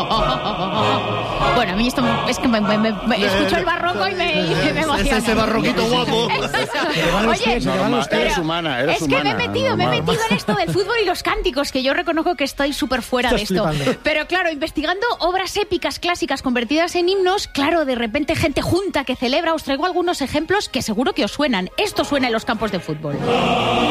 Bueno, a mí esto es que me escucho el barroco y me emociona. Es ese barroquito guapo. Oye, eres humana, eres es que humana. me he metido en esto del fútbol y los cánticos, que yo reconozco que estoy súper fuera de esto. Flipando. Pero claro, investigando obras épicas clásicas convertidas en himnos, claro, de repente gente junta que celebra. Os traigo algunos ejemplos que seguro que os suenan. Esto suena en los campos de fútbol.